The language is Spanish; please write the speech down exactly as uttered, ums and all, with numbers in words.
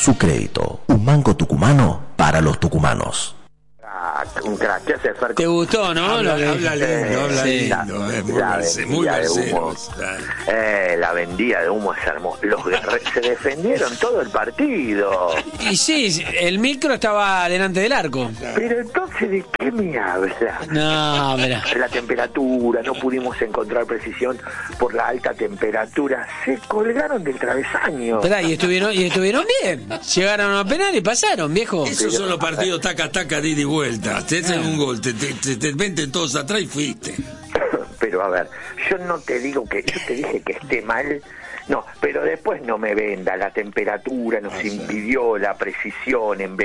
Su crédito, un banco tucumano para los tucumanos. Un crack, ¿qué hace Fer? ¿Te gustó, no? Habla, Lo que- habla lindo, habla Sí. lindo. La- Es muy la barce- muy vendida de barcero. humo. Eh, la vendida de humo es hermosa. Los guerre- se defendieron todo el partido. Y sí, el micro estaba delante del arco. Pero entonces, ¿de qué me habla? No, mira. La temperatura, no pudimos encontrar precisión por la alta temperatura. Se colgaron del travesaño. Esperá, y estuvieron, y estuvieron bien. Llegaron a penal y pasaron, viejo. Esos son los partidos taca, taca, de ida y vuelta. Te hacen un gol, te, te, te, te meten todos atrás y fuiste. Pero a ver, yo no te digo que, yo te dije que esté mal, no, pero después no me venda, la temperatura nos impidió la precisión en